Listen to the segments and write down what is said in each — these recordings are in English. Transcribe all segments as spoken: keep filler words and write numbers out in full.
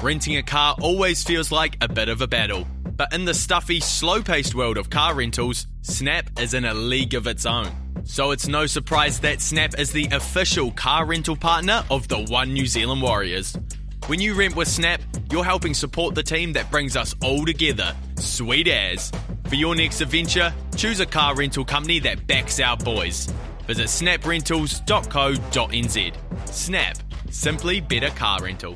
Renting a car always feels like a bit of a battle. But in the stuffy, slow-paced world of car rentals, Snap is in a league of its own. So it's no surprise that Snap is the official car rental partner of the One New Zealand Warriors. When you rent with Snap, you're helping support the team that brings us all together. Sweet as. For your next adventure, choose a car rental company that backs our boys. Visit snap rentals dot co dot n z. Snap. Simply better car rental.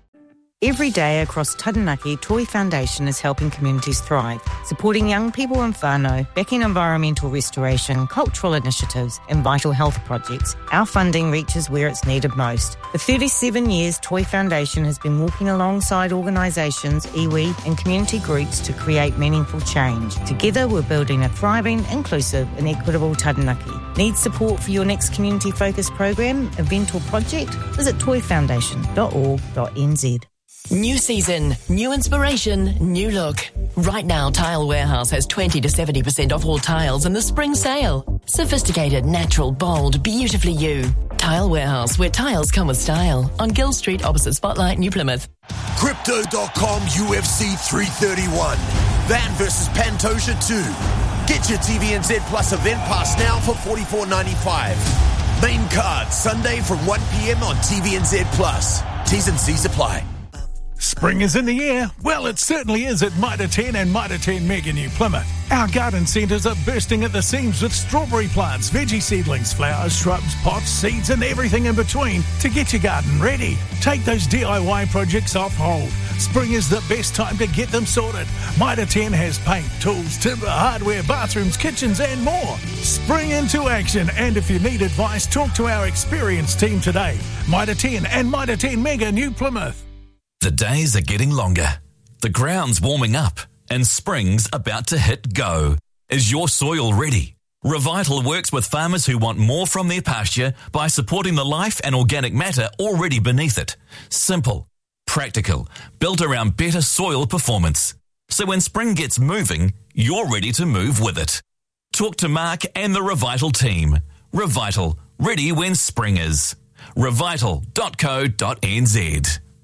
Every day across Taranaki, Toi Foundation is helping communities thrive, supporting young people in whānau, backing environmental restoration, cultural initiatives and vital health projects. Our funding reaches where it's needed most. For thirty-seven years, Toi Foundation has been walking alongside organisations, iwi and community groups to create meaningful change. Together, we're building a thriving, inclusive and equitable Taranaki. Need support for your next community-focused program, event or project? Visit toi foundation dot org dot n z. New season, new inspiration, new look. Right now, Tile Warehouse has twenty to seventy percent off all tiles in the spring sale. Sophisticated, natural, bold, beautifully you. Tile Warehouse, where tiles come with style. On Gill Street, opposite Spotlight, New Plymouth. Crypto dot com U F C three thirty-one. Van versus Pantoja two. Get your T V N Z Plus event pass now for forty-four ninety-five. Main card, Sunday from one p.m. on T V N Z Plus. T's and C's apply. Spring is in the air. Well, it certainly is at Mitre ten and Mitre ten Mega New Plymouth. Our garden centres are bursting at the seams with strawberry plants, veggie seedlings, flowers, shrubs, pots, seeds and everything in between to get your garden ready. Take those D I Y projects off hold. Spring is the best time to get them sorted. Mitre ten has paint, tools, timber, hardware, bathrooms, kitchens and more. Spring into action, and if you need advice, talk to our experienced team today. Mitre ten and Mitre ten Mega New Plymouth. The days are getting longer, the ground's warming up, and spring's about to hit go. Is your soil ready? Revital works with farmers who want more from their pasture by supporting the life and organic matter already beneath it. Simple, practical, built around better soil performance. So when spring gets moving, you're ready to move with it. Talk to Mark and the Revital team. Revital, ready when spring is. revital dot co dot n z.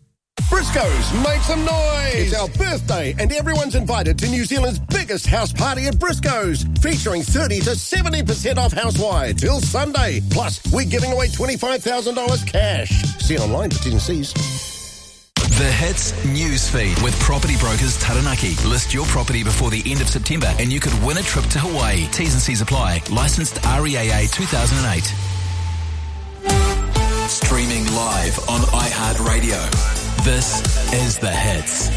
Briscoes, make some noise! It's our birthday and everyone's invited to New Zealand's biggest house party at Briscoes, featuring thirty to seventy percent off house-wide till Sunday. Plus, we're giving away twenty-five thousand dollars cash. See online for T's and C's. The Hits Newsfeed with Property Brokers Taranaki. List your property before the end of September and you could win a trip to Hawaii. T's and C's apply. Licensed R E A A two thousand eight. Streaming live on iHeartRadio. This is The Hits.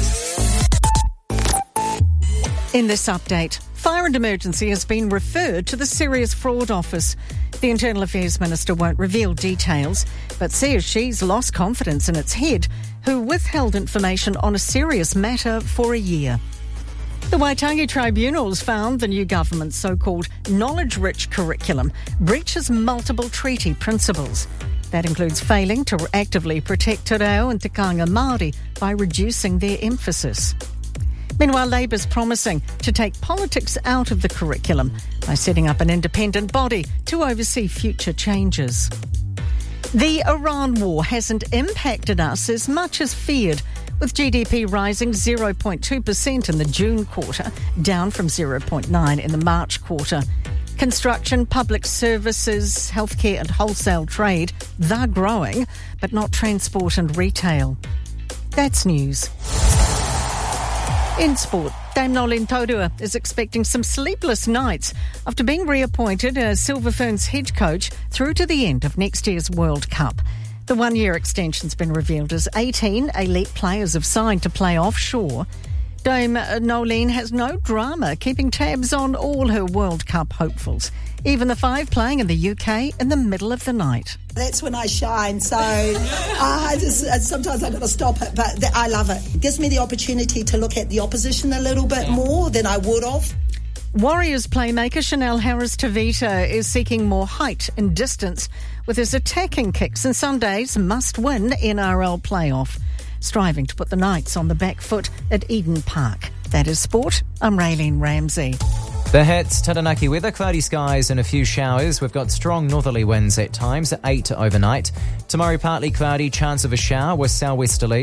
In this update, Fire and Emergency has been referred to the Serious Fraud Office. The Internal Affairs Minister won't reveal details, but says she's lost confidence in its head, who withheld information on a serious matter for a year. The Waitangi Tribunals found the new government's so-called knowledge-rich curriculum breaches multiple treaty principles. That includes failing to actively protect te reo and tikanga Māori by reducing their emphasis. Meanwhile, Labour's promising to take politics out of the curriculum by setting up an independent body to oversee future changes. The Iran war hasn't impacted us as much as feared, with G D P rising zero point two percent in the June quarter, down from zero point nine in the March quarter. Construction, public services, healthcare and wholesale trade, they're growing, but not transport and retail. That's news. In sport, Dame Nolene Taurua is expecting some sleepless nights after being reappointed as Silver Ferns head coach through to the end of next year's World Cup. The one-year extension's been revealed as eighteen elite players have signed to play offshore. Dame Nolene has no drama keeping tabs on all her World Cup hopefuls, even the five playing in the U K in the middle of the night. That's when I shine, so uh, I just, sometimes I've got to stop it, but th- I love it. It gives me the opportunity to look at the opposition a little bit more than I would have. Warriors playmaker Chanel Harris-Tavita is seeking more height and distance with his attacking kicks in Sunday's must-win N R L playoff, striving to put the Knights on the back foot at Eden Park. That is sport. I'm Raylene Ramsey. The Hits, Taranaki weather, cloudy skies and a few showers. We've got strong northerly winds at times at eight overnight. Tomorrow partly cloudy, chance of a shower with southwesterly.